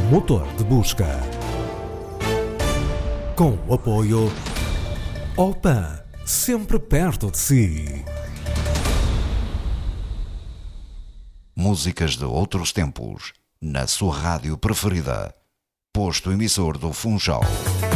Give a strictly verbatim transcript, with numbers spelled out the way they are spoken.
motor de busca. Com o apoio Opan, sempre perto de si. Músicas de outros tempos, na sua rádio preferida. Posto emissor do Funchal.